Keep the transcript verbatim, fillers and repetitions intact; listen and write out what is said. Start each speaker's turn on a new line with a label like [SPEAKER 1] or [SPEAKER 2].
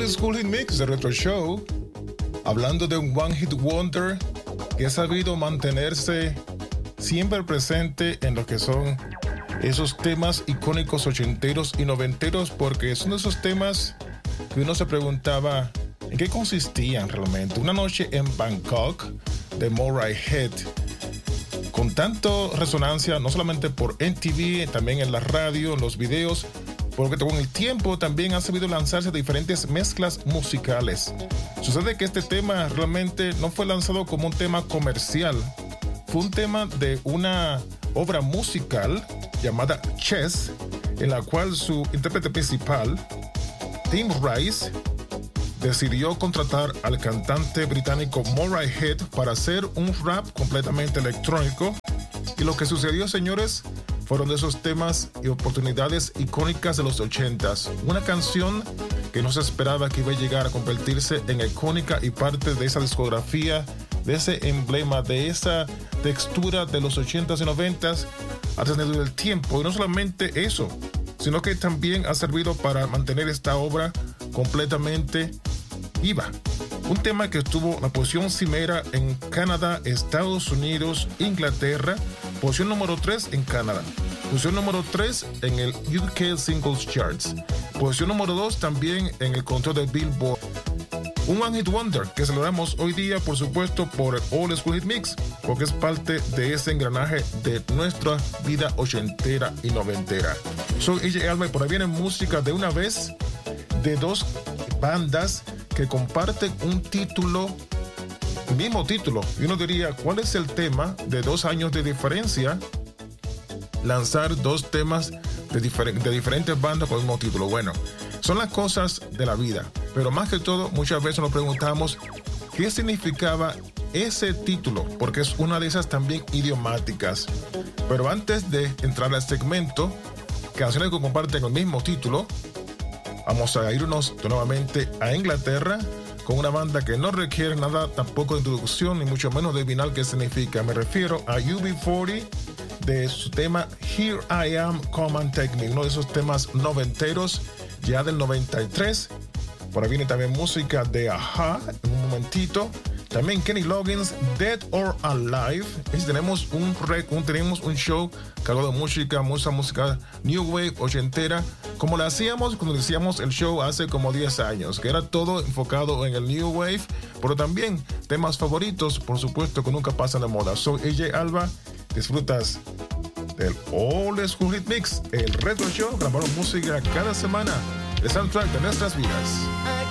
[SPEAKER 1] Old School Hit Mix de Retro Show, hablando de un One Hit Wonder que ha sabido mantenerse siempre presente en lo que son esos temas icónicos ochenteros y noventeros, porque son esos temas que uno se preguntaba en qué consistían realmente. Una noche en Bangkok de Motorhead, con tanto resonancia, no solamente por M T V, también en la radio, en los videos, porque con el tiempo también ha sabido lanzarse diferentes mezclas musicales. Sucede que este tema realmente no fue lanzado como un tema comercial, fue un tema de una obra musical llamada Chess, en la cual su intérprete principal, Tim Rice, decidió contratar al cantante británico Motorhead para hacer un rap completamente electrónico. Y lo que sucedió, señores, fueron de esos temas y oportunidades icónicas de los ochentas. Una canción que no se esperaba que iba a llegar a convertirse en icónica y parte de esa discografía, de ese emblema, de esa textura de los ochentas y noventas a través del tiempo. Y no solamente eso, sino que también ha servido para mantener esta obra completamente viva. Un tema que estuvo en la posición cimera en Canadá, Estados Unidos, Inglaterra, posición número tres en Canadá, posición número tres en el U K Singles Charts, posición número dos también en el conteo de Billboard. Un One Hit Wonder que celebramos hoy día, por supuesto, por el Old School Hit Mix, porque es parte de ese engranaje de nuestra vida ochentera y noventera. Soy A J Alba y por ahí viene música de una vez de dos bandas que comparten un título, mismo título. Y uno diría, ¿cuál es el tema de dos años de diferencia? Lanzar dos temas de, difer- de diferentes bandas con el mismo título. Bueno, son las cosas de la vida. Pero más que todo, muchas veces nos preguntamos qué significaba ese título, porque es una de esas también idiomáticas. Pero antes de entrar al segmento, canciones que comparten el mismo título, vamos a irnos nuevamente a Inglaterra con una banda que no requiere nada tampoco de introducción, ni mucho menos de adivinar qué significa. Me refiero a U B cuarenta de su tema Here I Am, Come and Take Me, uno de esos temas noventeros ya del noventa y tres. Por ahí viene también música de Aha en un momentito. También Kenny Loggins, Dead or Alive. Y tenemos un, rec, un, tenemos un show cargado de música, mucha música New Wave, ochentera, como lo hacíamos cuando decíamos el show hace como diez años, que era todo enfocado en el New Wave, pero también temas favoritos, por supuesto, que nunca pasan de moda. Soy A J Alba, disfrutas del Old School Hit Mix, el Retro Show. Grabamos música cada semana, el soundtrack de nuestras vidas.